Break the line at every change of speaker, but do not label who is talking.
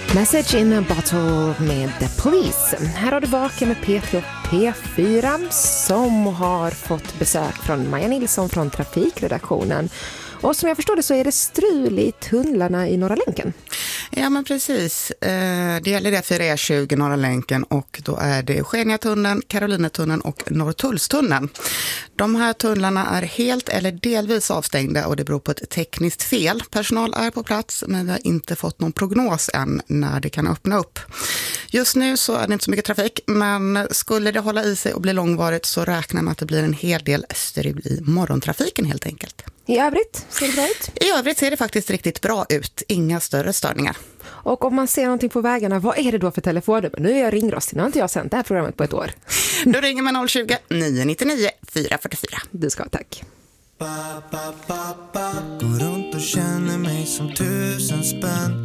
Message in a bottle med The Police. Här har du Vaken med P3 och P4 som har fått besök från Maja Nilsson från trafikredaktionen. Och som jag förstår det så är det strul i tunnlarna i Norra länken.
Ja, men precis. Det gäller E4E20 Norra länken och då är det Eugeniatunneln, Karolinetunneln och Norrtullstunneln. De här tunnlarna är helt eller delvis avstängda och det beror på ett tekniskt fel. Personal är på plats men vi har inte fått någon prognos än när det kan öppna upp. Just nu så är det inte så mycket trafik, men skulle det hålla i sig och bli långvarigt så räknar man att det blir en hel del strul i morgontrafiken helt enkelt.
I övrigt ser det bra ut?
I övrigt ser det faktiskt riktigt bra ut. Inga större störningar.
Och om man ser någonting på vägarna, vad är det då för telefonnummer? Nu är jag ringrostig, nu har inte jag sänt det här programmet på ett år.
Då ringer man 020-999 444.
Du ska, tack.
Går runt och känner mig som 1000 spänn.